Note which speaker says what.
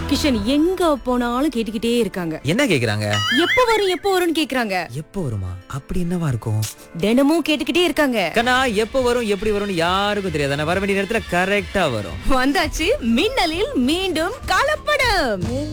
Speaker 1: கிஷன் எங்க போனாலும் கேட்டுக்கிட்டே இருக்காங்க.
Speaker 2: என்ன கேக்குறாங்க?
Speaker 1: எப்ப வரும் எப்ப வரும்னு கேக்குறாங்க.
Speaker 2: எப்போ வருமா? அப்படி என்னவா இருக்கும்?
Speaker 1: தினமும் கேட்டுக்கிட்டே இருக்காங்க.
Speaker 2: கண்ணா, எப்போ வரும் எப்படி வரும்னு யாருக்கும் தெரியாது. ஆனா வர வேண்டிய நேரத்துல கரெக்டா வரும்.
Speaker 1: வந்தாச்சு மின்னலில் மீண்டும் கலப்படம்.